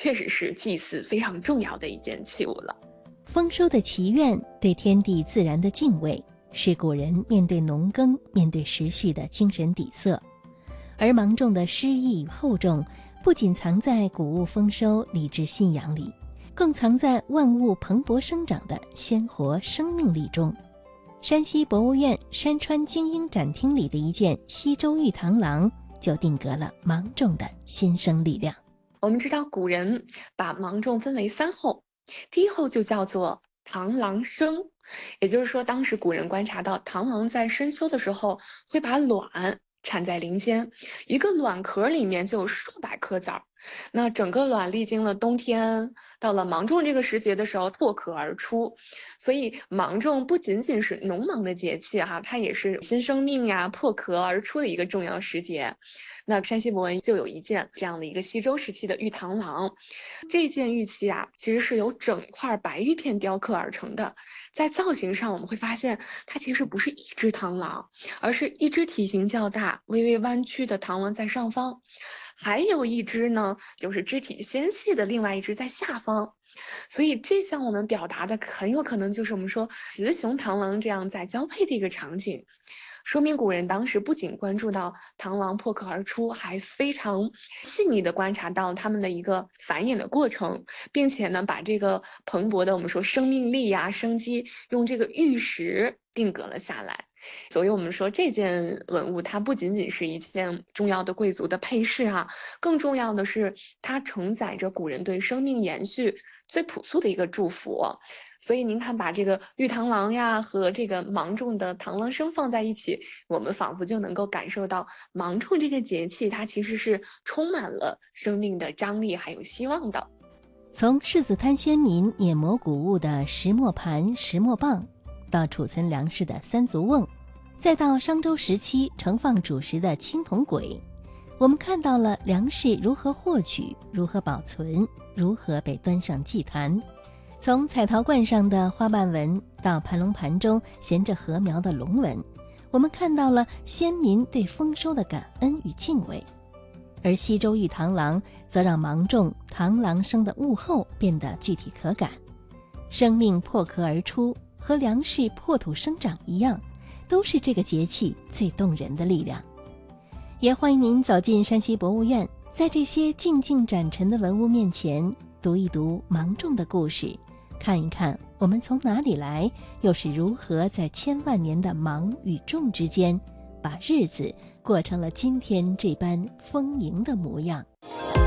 确实是祭祀非常重要的一件器物了。 丰收的祈愿，对天地自然的敬畏，是古人面对农耕、面对时序的精神底色。而芒种的诗意与厚重，不仅藏在谷物丰收、礼制信仰里，更藏在万物蓬勃生长的鲜活生命力中。山西博物院山川精英展厅里的一件西周玉螳螂，就定格了芒种的新生力量。 我们知道古人把芒种分为3候，第一候就叫做螳螂生，也就是说当时古人观察到螳螂在深秋的时候会把卵产在林间，一个卵壳里面就有数百颗籽儿。那整个卵历经了冬天，到了芒种这个时节的时候破壳而出。所以芒种不仅仅是农忙的节气哈，它也是新生命呀破壳而出的一个重要时节。那山西博文就有一件这样的一个西周时期的玉螳螂，这件玉器啊，其实是由整块白玉片雕刻而成的。在造型上，我们会发现它其实不是一只螳螂，而是一只体型较大、微微弯曲的螳螂在上方，还有一只呢，就是肢体纤细的另外一只在下方。所以这向我们表达的很有可能就是我们说雌雄螳螂这样在交配的一个场景。说明古人当时不仅关注到螳螂破壳而出，还非常细腻地观察到它们的一个繁衍的过程，并且呢，把这个蓬勃的我们说生命力呀、生机，用这个玉石定格了下来。所以我们说这件文物，它不仅仅是一件重要的贵族的配饰啊，更重要的是它承载着古人对生命延续最朴素的一个祝福。所以您看，把这个玉螳螂呀和这个芒种的螳螂生放在一起，我们仿佛就能够感受到芒种这个节气，它其实是充满了生命的张力还有希望的。 从世子滩先民碾磨谷物的石磨盘、石磨棒，到储存粮食的三足瓮，再到商周时期盛放主食的青铜簋，我们看到了粮食如何获取、如何保存、如何被端上祭坛。从彩陶罐上的花瓣纹到盘龙盘中衔着禾苗的龙纹，我们看到了先民对丰收的感恩与敬畏。而西周玉螳螂则让芒种螳螂生的物候变得具体可感。生命破壳而出，和粮食破土生长一样，都是这个节气最动人的力量。也欢迎您走进山西博物院，在这些静静展陈的文物面前，读一读芒种的故事，看一看我们从哪里来，又是如何在千万年的芒与种之间，把日子过成了今天这般丰盈的模样。